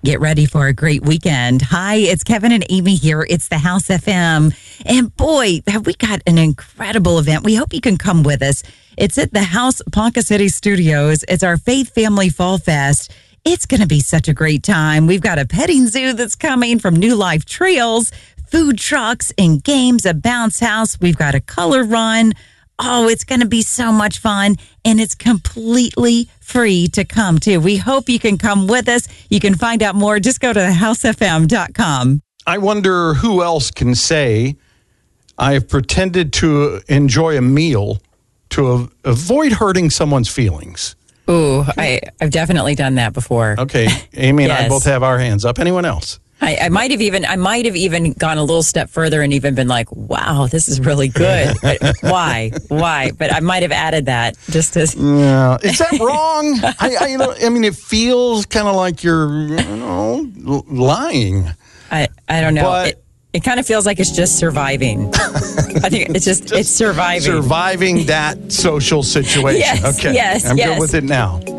Get ready for a great weekend. Hi, it's Kevin and Amy here. It's the House FM. And boy, have we got an incredible event. We hope you can come with us. It's at the House Ponca City Studios. It's our Faith Family Fall Fest. It's going to be such a great time. We've got a petting zoo that's coming from New Life Trails, food trucks and games, a bounce house. We've got a color run. Oh, it's going to be so much fun, and it's completely free to come to. We hope you can come with us. You can find out more. Just go to thehousefm.com. I wonder who else can say, I have pretended to enjoy a meal to avoid hurting someone's feelings. Ooh, I've definitely done that before. Okay, Amy and I Yes. both have our hands up. Anyone else? I might have even gone a little step further and even been like, wow, this is really good. Why? But I might have added that just as. Yeah. Is that wrong? I mean, it feels kind of like you're, lying. I don't know. But- It kind of feels like it's just surviving. I think it's surviving. Surviving that social situation. Yes, okay. yes, I'm yes. good with it now.